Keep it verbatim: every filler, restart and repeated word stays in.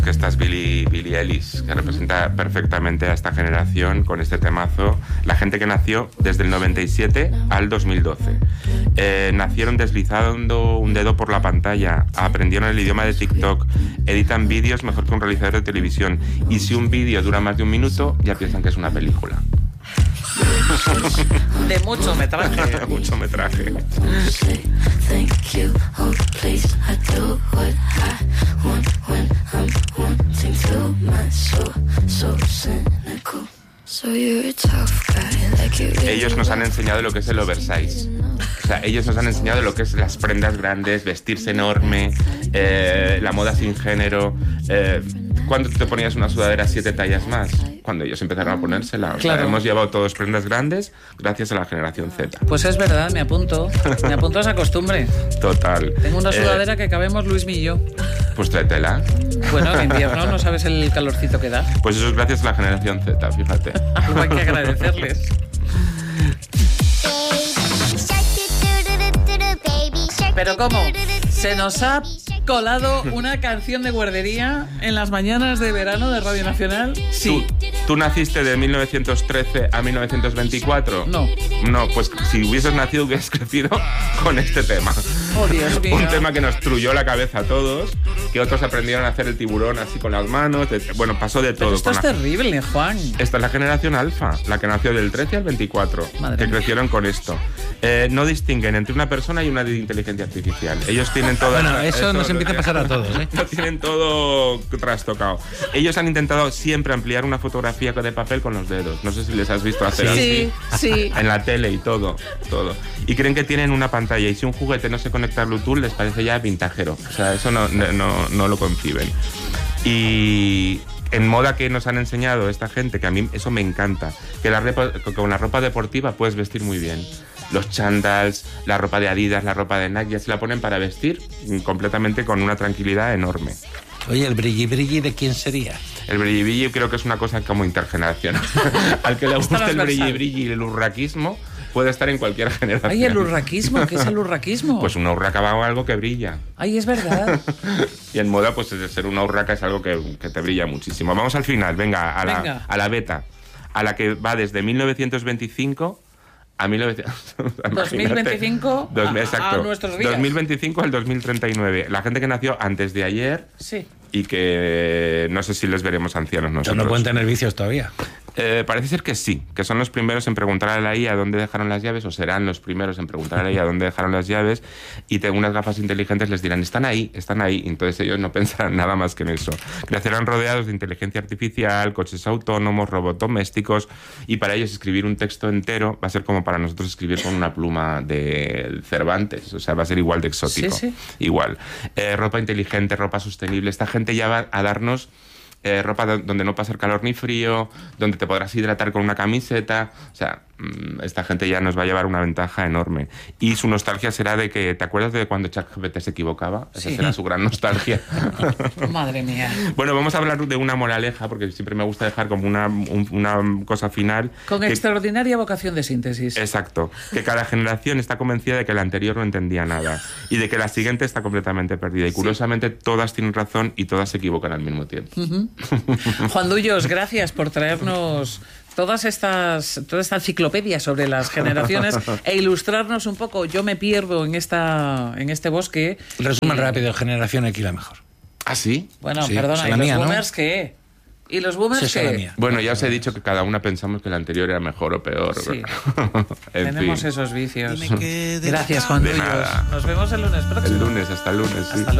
que esta es Billie, Billie Eilish, que representa perfectamente a esta generación con este temazo. La gente que nació desde el noventa y siete al dos mil doce. Eh, nacieron deslizando un dedo por la pantalla, aprendieron el idioma de TikTok, editan vídeos mejor que un realizador de televisión, y si un vídeo dura más de un minuto, ya piensan que es una película. De mucho metraje. De mucho metraje. Ellos nos han enseñado lo que es el oversize. O sea, ellos nos han enseñado lo que es las prendas grandes, vestirse enorme, eh, la moda sin género. Eh, ¿Cuándo te ponías una sudadera siete tallas más? Cuando ellos empezaron a ponérsela. O claro. sea, hemos llevado todos prendas grandes gracias a la generación Z. Pues es verdad, me apunto. Me apunto a esa costumbre. Total. Tengo una sudadera eh, que cabemos Luis y yo. Pues tráetela. Bueno, en invierno no sabes el calorcito que da. Pues eso es gracias a la generación Z, fíjate. Algo hay que agradecerles. Pero ¿cómo? Se nos ha colado una canción de guardería en las mañanas de verano de Radio Nacional. Sí. ¿Tú, ¿Tú naciste de mil novecientos trece a mil novecientos veinticuatro? No. No, pues si hubieses nacido hubieses crecido con este tema. Oh, Dios mío. Un tema que nos truyó la cabeza a todos, que otros aprendieron a hacer el tiburón así con las manos. De, bueno, pasó de todo. Pero esto es la... terrible, Juan. Esta es la generación alfa, la que nació del trece al veinticuatro, Madre que mía. crecieron con esto. Eh, no distinguen entre una persona y una de inteligencia artificial. Ellos tienen todo... Bueno, eso nos empieza a pasar a todos, ¿eh? Lo tienen todo trastocado. Ellos han intentado siempre ampliar una fotografía de papel con los dedos. No sé si les has visto hacer Sí, así. sí. En la tele y todo, todo. Y creen que tienen una pantalla y si un juguete no se conecta a Bluetooth les parece ya vintajero. O sea, eso no, no, no lo conciben. Y... en moda que nos han enseñado esta gente, que a mí eso me encanta, que la repa, con la ropa deportiva puedes vestir muy bien. Los chandals, la ropa de Adidas, la ropa de Nike, ya se la ponen para vestir completamente con una tranquilidad enorme. Oye, ¿el brilli brilli de quién sería? El brilli brilli creo que es una cosa como intergeneracional. Al que le guste el brilli brilli y el urraquismo puede estar en cualquier generación. Ay, el urraquismo, ¿qué es el urraquismo? Pues una urraca va algo que brilla. Ay, es verdad. Y en moda, pues ser una urraca es algo que, que te brilla muchísimo. Vamos al final, venga, a la, venga. a la beta, a la que va desde mil novecientos veinticinco a mil novecientos... dos mil veinticinco dos, a, exacto, a nuestros días. dos mil veinticinco al dos mil treinta y nueve. La gente que nació antes de ayer... Sí. Y que no sé si les veremos ancianos nosotros. No pueden tener vicios todavía. Eh, parece ser que sí, que son los primeros en preguntar a la I A dónde dejaron las llaves, o serán los primeros en preguntar a la I A dónde dejaron las llaves, y tengo unas gafas inteligentes les dirán, están ahí, están ahí, entonces ellos no pensarán nada más que en eso. Crecerán rodeados de inteligencia artificial, coches autónomos, robots domésticos, y para ellos escribir un texto entero va a ser como para nosotros escribir con una pluma de Cervantes, o sea, va a ser igual de exótico. Sí, sí. Igual. Eh, ropa inteligente, ropa sostenible, esta gente ya va a darnos eh, ropa donde no pasa el calor ni frío, donde te podrás hidratar con una camiseta. O sea, esta gente ya nos va a llevar una ventaja enorme. Y su nostalgia será de que, ¿te acuerdas de cuando ChatGPT se equivocaba? Esa Sí. será su gran nostalgia. Madre mía. Bueno, vamos a hablar de una moraleja, porque siempre me gusta dejar como una, un, una cosa final. Con que, extraordinaria vocación de síntesis. Exacto. Que cada generación está convencida de que la anterior no entendía nada y de que la siguiente está completamente perdida. Y curiosamente sí. Todas tienen razón y todas se equivocan al mismo tiempo. Uh-huh. Juan Dullos, gracias por traernos todas estas, toda esta enciclopedia sobre las generaciones e ilustrarnos un poco. Yo me pierdo en esta, en este bosque. Resumen y... rápido, generación X la mejor. ¿Ah, sí? Bueno, sí, perdona, ¿y los mía, boomers ¿no? qué? ¿Y los boomers sí, qué? Mía. Bueno, ya os he dicho que cada una pensamos que la anterior era mejor o peor. Sí. En Tenemos fin. esos vicios. Gracias, Juan Dullos. Nos vemos el lunes próximo. El lunes, hasta el lunes, sí. Hasta